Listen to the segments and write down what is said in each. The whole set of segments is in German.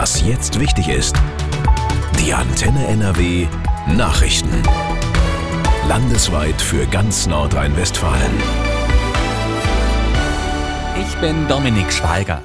Was jetzt wichtig ist. Die Antenne NRW Nachrichten. Landesweit für ganz Nordrhein-Westfalen. Ich bin Dominik Schweiger.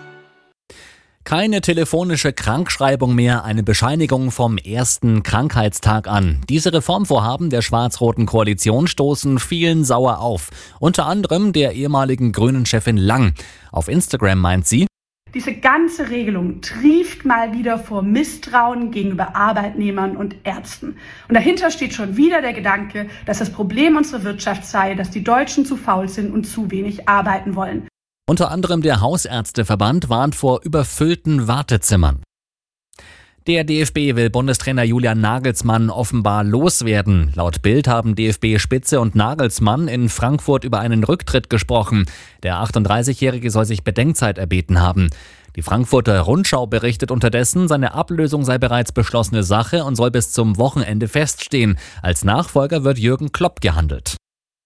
Keine telefonische Krankschreibung mehr, eine Bescheinigung vom ersten Krankheitstag an. Diese Reformvorhaben der schwarz-roten Koalition stoßen vielen sauer auf. Unter anderem der ehemaligen Grünen-Chefin Lang. Auf Instagram meint sie: Diese ganze Regelung trieft mal wieder vor Misstrauen gegenüber Arbeitnehmern und Ärzten. Und dahinter steht schon wieder der Gedanke, dass das Problem unserer Wirtschaft sei, dass die Deutschen zu faul sind und zu wenig arbeiten wollen. Unter anderem der Hausärzteverband warnt vor überfüllten Wartezimmern. Der DFB will Bundestrainer Julian Nagelsmann offenbar loswerden. Laut Bild haben DFB-Spitze und Nagelsmann in Frankfurt über einen Rücktritt gesprochen. Der 38-Jährige soll sich Bedenkzeit erbeten haben. Die Frankfurter Rundschau berichtet unterdessen, seine Ablösung sei bereits beschlossene Sache und soll bis zum Wochenende feststehen. Als Nachfolger wird Jürgen Klopp gehandelt.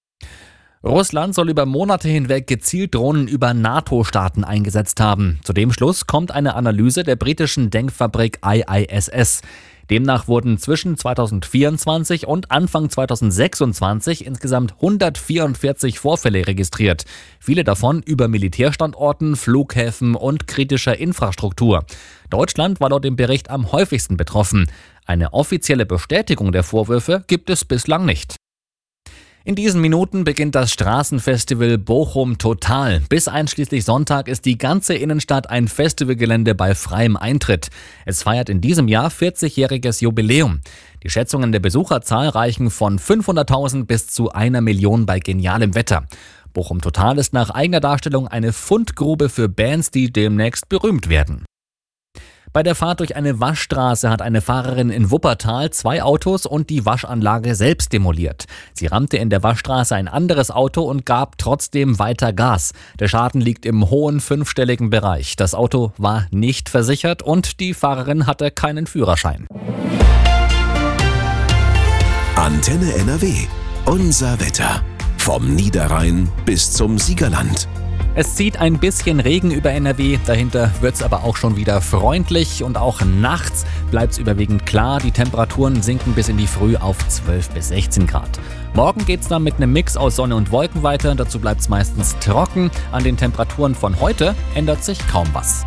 Russland soll über Monate hinweg gezielt Drohnen über NATO-Staaten eingesetzt haben. Zu dem Schluss kommt eine Analyse der britischen Denkfabrik IISS. Demnach wurden zwischen 2024 und Anfang 2026 insgesamt 144 Vorfälle registriert. Viele davon über Militärstandorten, Flughäfen und kritischer Infrastruktur. Deutschland war laut dem Bericht am häufigsten betroffen. Eine offizielle Bestätigung der Vorwürfe gibt es bislang nicht. In diesen Minuten beginnt das Straßenfestival Bochum Total. Bis einschließlich Sonntag ist die ganze Innenstadt ein Festivalgelände bei freiem Eintritt. Es feiert in diesem Jahr 40-jähriges Jubiläum. Die Schätzungen der Besucherzahl reichen von 500.000 bis zu 1 Million bei genialem Wetter. Bochum Total ist nach eigener Darstellung eine Fundgrube für Bands, die demnächst berühmt werden. Bei der Fahrt durch eine Waschstraße hat eine Fahrerin in Wuppertal 2 Autos und die Waschanlage selbst demoliert. Sie rammte in der Waschstraße ein anderes Auto und gab trotzdem weiter Gas. Der Schaden liegt im hohen 5-stelligen Bereich. Das Auto war nicht versichert und die Fahrerin hatte keinen Führerschein. Antenne NRW. Unser Wetter. Vom Niederrhein bis zum Siegerland. Es zieht ein bisschen Regen über NRW, dahinter wird es aber auch schon wieder freundlich und auch nachts bleibt es überwiegend klar. Die Temperaturen sinken bis in die Früh auf 12 bis 16 Grad. Morgen geht es dann mit einem Mix aus Sonne und Wolken weiter, dazu bleibt es meistens trocken. An den Temperaturen von heute ändert sich kaum was.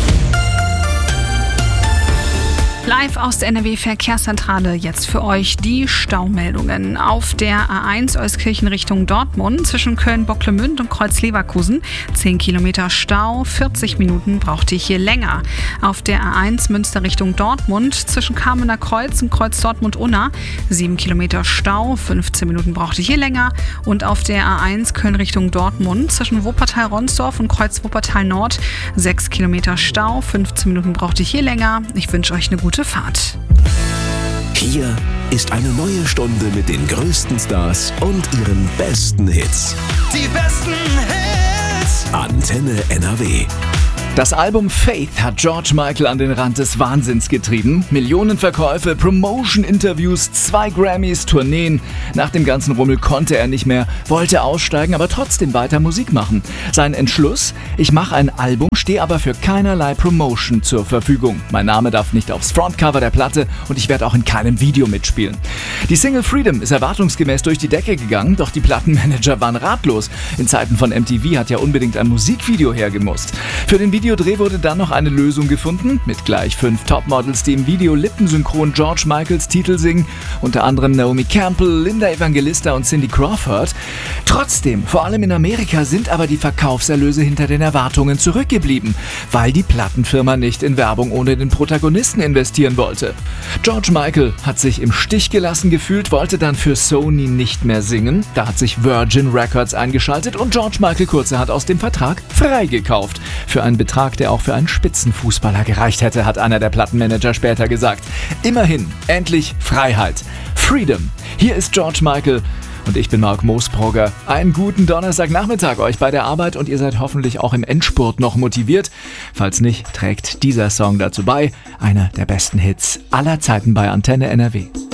Live aus der NRW-Verkehrszentrale jetzt für euch die Staumeldungen. Auf der A1 Euskirchen Richtung Dortmund zwischen Köln-Bocklemünd und Kreuz-Leverkusen 10 Kilometer Stau, 40 Minuten braucht ihr hier länger. Auf der A1 Münster Richtung Dortmund zwischen Kamener Kreuz und Kreuz Dortmund-Unna 7 Kilometer Stau, 15 Minuten braucht ihr hier länger. Und auf der A1 Köln Richtung Dortmund zwischen Wuppertal-Ronsdorf und Kreuz Wuppertal-Nord 6 Kilometer Stau, 15 Minuten braucht ihr hier länger. Ich wünsche euch eine gute Fahrt. Hier ist eine neue Stunde mit den größten Stars und ihren besten Hits. Die besten Hits. Antenne NRW. Das Album Faith hat George Michael an den Rand des Wahnsinns getrieben. Millionen Verkäufe, Promotion-Interviews, 2 Grammys, Tourneen. Nach dem ganzen Rummel konnte er nicht mehr, wollte aussteigen, aber trotzdem weiter Musik machen. Sein Entschluss: Ich mache ein Album, stehe aber für keinerlei Promotion zur Verfügung. Mein Name darf nicht aufs Frontcover der Platte und ich werde auch in keinem Video mitspielen. Die Single Freedom ist erwartungsgemäß durch die Decke gegangen, doch die Plattenmanager waren ratlos. In Zeiten von MTV hat ja unbedingt ein Musikvideo hergemusst. Für den Videodreh wurde dann noch eine Lösung gefunden, mit gleich 5 Topmodels, die im Video lippensynchron George Michaels Titel singen, unter anderem Naomi Campbell, Linda Evangelista und Cindy Crawford. Trotzdem, vor allem in Amerika, sind aber die Verkaufserlöse hinter den Erwartungen zurückgeblieben, weil die Plattenfirma nicht in Werbung ohne den Protagonisten investieren wollte. George Michael hat sich im Stich gelassen gefühlt, wollte dann für Sony nicht mehr singen. Da hat sich Virgin Records eingeschaltet und George Michael kurzerhand aus dem Vertrag freigekauft. Für einen Betrag, der auch für einen Spitzenfußballer gereicht hätte, hat einer der Plattenmanager später gesagt. Immerhin, endlich Freiheit. Freedom. Hier ist George Michael und ich bin Marc Moosbrugger. Einen guten Donnerstagnachmittag euch bei der Arbeit und ihr seid hoffentlich auch im Endspurt noch motiviert. Falls nicht, trägt dieser Song dazu bei. Einer der besten Hits aller Zeiten bei Antenne NRW.